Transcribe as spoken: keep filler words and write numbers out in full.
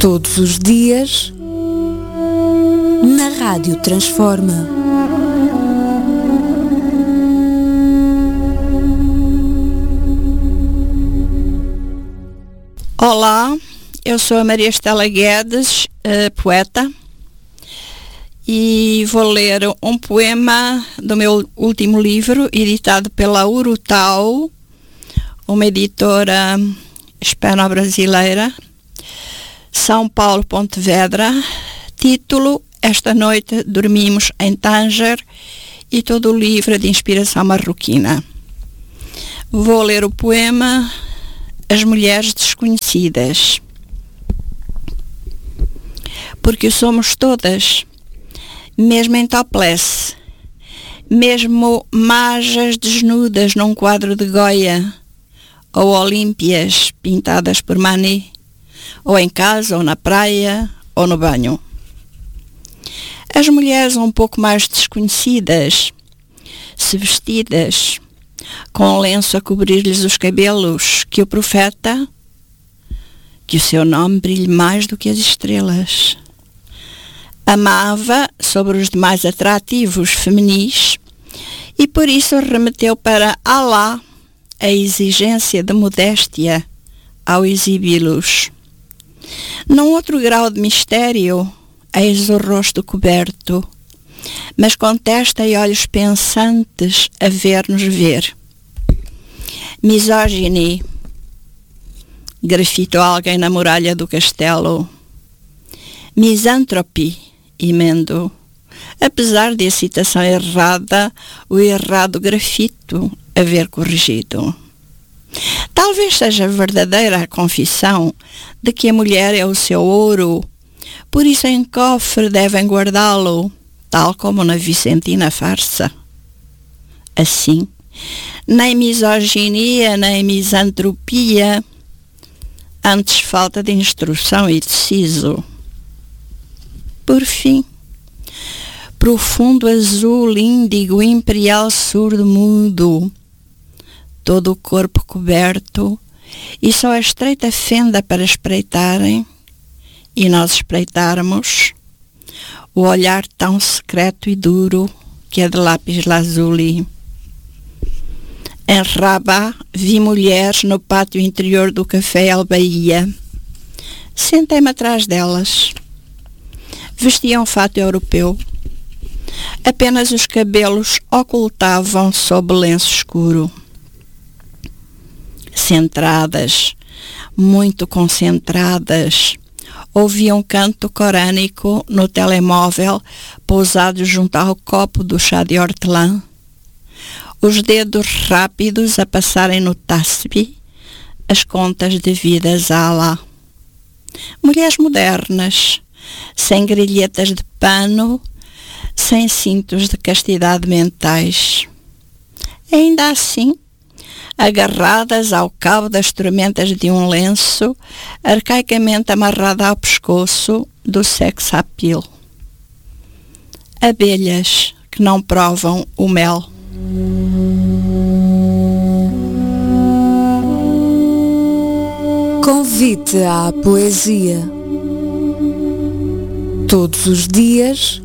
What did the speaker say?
Todos os dias, na Rádio Transforma. Olá, eu sou a Maria Estela Guedes, poeta, e vou ler um poema do meu último livro, editado pela Urutau, uma editora hispano-brasileira, São Paulo, Pontevedra. Título: Esta noite dormimos em Tanger, e todo o livro de inspiração marroquina. Vou ler o poema As Mulheres Desconhecidas. Porque somos todas, mesmo em topless, mesmo majas desnudas num quadro de Goya, ou olímpias pintadas por Manet, ou em casa, ou na praia, ou no banho. As mulheres um pouco mais desconhecidas, se vestidas, com um lenço a cobrir-lhes os cabelos, que o profeta, que o seu nome brilhe mais do que as estrelas, amava sobre os demais atrativos feminis, e por isso remeteu para Alá a exigência de modéstia ao exibi-los. Num outro grau de mistério, eis o rosto coberto, mas com testa e olhos pensantes a ver-nos ver. Misogyny, grafitou alguém na muralha do castelo. Misanthropy, emendo, apesar de a citação errada, o errado grafito haver corrigido. Talvez seja verdadeira a confissão de que a mulher é o seu ouro, por isso em cofre devem guardá-lo, tal como na Vicentina farsa. Assim, nem misoginia, nem misantropia, antes falta de instrução e de siso. Por fim, profundo azul, índigo, imperial, surdo, mudo, todo o corpo coberto, e só a estreita fenda para espreitarem, e nós espreitarmos, o olhar tão secreto e duro que é de lápis lazuli. Em Rabat vi mulheres no pátio interior do Café El Bahia. Sentei-me atrás delas. Vestiam fato europeu. Apenas os cabelos ocultavam sob o lenço escuro. Centradas, muito concentradas, ouviam um canto corânico no telemóvel pousado junto ao copo do chá de hortelã, os dedos rápidos a passarem no tasbih as contas devidas a Alá. Mulheres modernas, sem grilhetas de pano, sem cintos de castidade mentais. Ainda assim, agarradas ao cabo das tormentas de um lenço, arcaicamente amarrado ao pescoço do sex appeal. Abelhas que não provam o mel. Convite à poesia. Todos os dias,